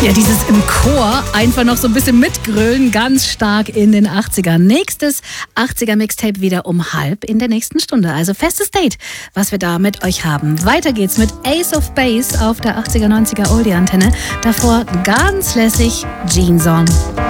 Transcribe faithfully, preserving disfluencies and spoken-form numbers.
Ja, dieses im Chor einfach noch so ein bisschen mitgrölen, ganz stark in den achtzigern. Nächstes achtziger-Mixtape wieder um halb in der nächsten Stunde. Also festes Date, was wir da mit euch haben. Weiter geht's mit Ace of Base auf der achtziger-neunziger Oldie-Antenne. Davor ganz lässig Jeans On.